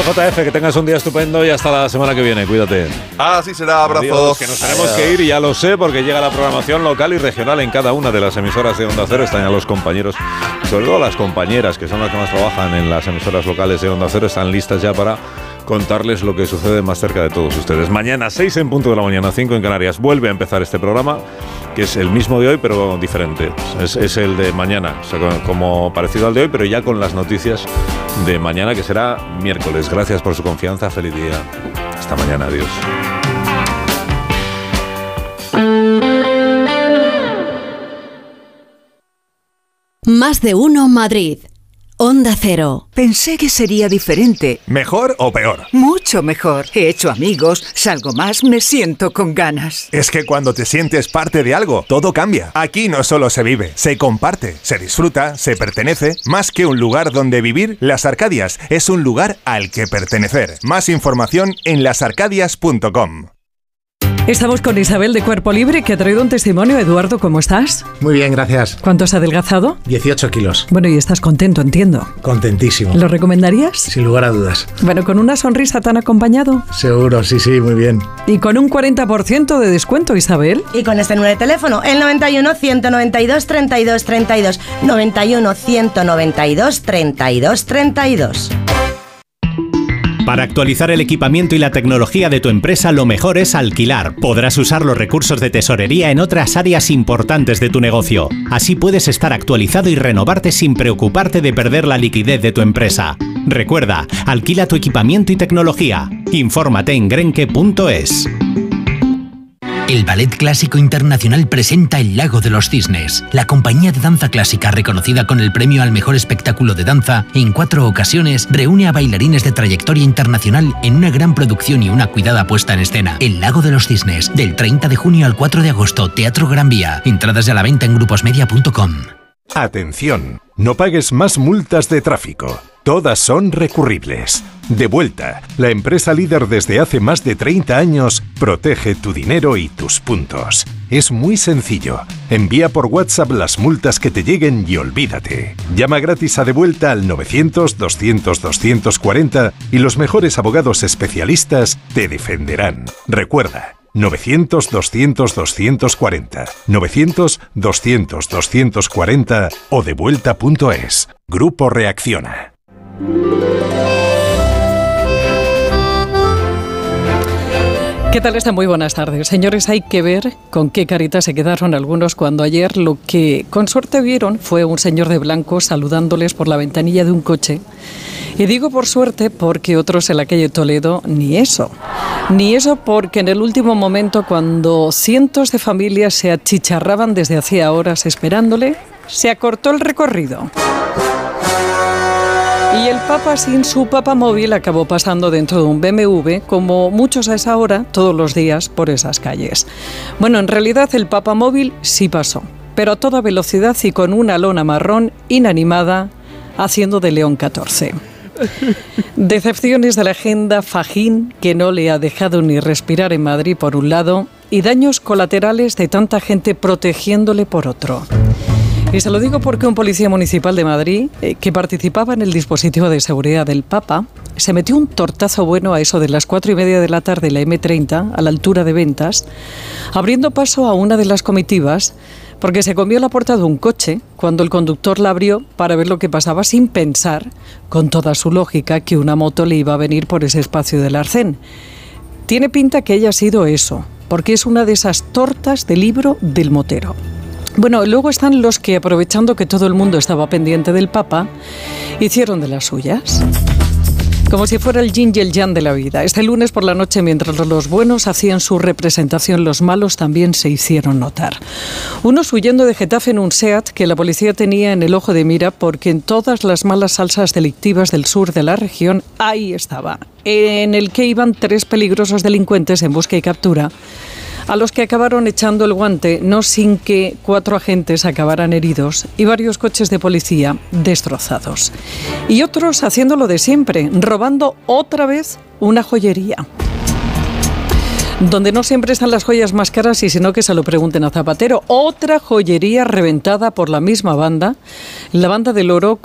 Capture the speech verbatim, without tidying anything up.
J F, que tengas un día estupendo y hasta la semana que viene. Cuídate. Así será, abrazos. Adiós, que nos tenemos que ir y ya lo sé, porque llega la programación local y regional en cada una de las emisoras de Onda Cero. Están ya los compañeros, sobre todo las compañeras, que son las que más trabajan en las emisoras locales de Onda Cero, están listas ya para contarles lo que sucede más cerca de todos ustedes. Mañana, seis en punto de la mañana, cinco en Canarias, vuelve a empezar este programa, que es el mismo de hoy, pero diferente. Es, es el de mañana, o sea, como parecido al de hoy, pero ya con las noticias de mañana, que será miércoles. Gracias por su confianza, feliz día. Hasta mañana, adiós. Más de uno Madrid. Onda Cero. Pensé que sería diferente. ¿Mejor o peor? Mucho mejor. He hecho amigos, salgo más, me siento con ganas. Es que cuando te sientes parte de algo, todo cambia. Aquí no solo se vive, se comparte, se disfruta, se pertenece. Más que un lugar donde vivir, Las Arcadias es un lugar al que pertenecer. Más información en las arcadias punto com. Estamos con Isabel de Cuerpo Libre, que ha traído un testimonio. Eduardo, ¿cómo estás? Muy bien, gracias. ¿Cuánto has adelgazado? dieciocho kilos. Bueno, y estás contento, entiendo. Contentísimo. ¿Lo recomendarías? Sin lugar a dudas. Bueno, ¿con una sonrisa tan acompañado? Seguro, sí, sí, muy bien. Y con un cuarenta por ciento de descuento, Isabel. Y con este número de teléfono, el noventa y uno, ciento noventa y dos, treinta y dos, treinta y dos. noventa y uno, ciento noventa y dos, treinta y dos, treinta y dos. Para actualizar el equipamiento y la tecnología de tu empresa, lo mejor es alquilar. Podrás usar los recursos de tesorería en otras áreas importantes de tu negocio. Así puedes estar actualizado y renovarte sin preocuparte de perder la liquidez de tu empresa. Recuerda, alquila tu equipamiento y tecnología. Infórmate en grenke punto es. El Ballet Clásico Internacional presenta El Lago de los Cisnes. La compañía de danza clásica, reconocida con el premio al mejor espectáculo de danza, en cuatro ocasiones reúne a bailarines de trayectoria internacional en una gran producción y una cuidada puesta en escena. El Lago de los Cisnes, del treinta de junio al cuatro de agosto, Teatro Gran Vía. Entradas a la venta en gruposmedia punto com. Atención, no pagues más multas de tráfico. Todas son recurribles. Devuelta, la empresa líder desde hace más de treinta años, protege tu dinero y tus puntos. Es muy sencillo. Envía por WhatsApp las multas que te lleguen y olvídate. Llama gratis a Devuelta al novecientos, doscientos, doscientos cuarenta y los mejores abogados especialistas te defenderán. Recuerda, novecientos, doscientos, doscientos cuarenta, novecientos, doscientos, doscientos cuarenta o devuelta punto es. Grupo Reacciona. ¿Qué tal están? Muy buenas tardes. Señores, hay que ver con qué carita se quedaron algunos cuando ayer lo que con suerte vieron fue un señor de blanco saludándoles por la ventanilla de un coche. Y digo por suerte porque otros en la calle Toledo ni eso. Ni eso porque en el último momento, cuando cientos de familias se achicharraban desde hacía horas esperándole, se acortó el recorrido. Y el Papa, sin su papamóvil, acabó pasando dentro de un B M W, como muchos a esa hora, todos los días, por esas calles. Bueno, en realidad el papamóvil sí pasó, pero a toda velocidad y con una lona marrón inanimada, haciendo de León catorce. Decepciones de la agenda Fajín, que no le ha dejado ni respirar en Madrid por un lado, y daños colaterales de tanta gente protegiéndole por otro. Y se lo digo porque un policía municipal de Madrid, eh, que participaba en el dispositivo de seguridad del Papa, se metió un tortazo bueno a eso de las cuatro y media de la tarde en la eme treinta, a la altura de Ventas, abriendo paso a una de las comitivas, porque se comió la puerta de un coche cuando el conductor la abrió para ver lo que pasaba, sin pensar, con toda su lógica, que una moto le iba a venir por ese espacio del arcén. Tiene pinta que haya sido eso, porque es una de esas tortas de libro del motero. Bueno, luego están los que, aprovechando que todo el mundo estaba pendiente del Papa, hicieron de las suyas. Como si fuera el yin y el yang de la vida. Este lunes por la noche, mientras los buenos hacían su representación, los malos también se hicieron notar. Unos huyendo de Getafe en un SEAT que la policía tenía en el ojo de mira, porque en todas las malas salsas delictivas del sur de la región, ahí estaba, en el que iban tres peligrosos delincuentes en busca y captura, a los que acabaron echando el guante, no sin que cuatro agentes acabaran heridos y varios coches de policía destrozados. Y otros haciéndolo de siempre, robando otra vez una joyería. Donde no siempre están las joyas más caras, y sino que se lo pregunten a Zapatero. Otra joyería reventada por la misma banda, la banda del oro,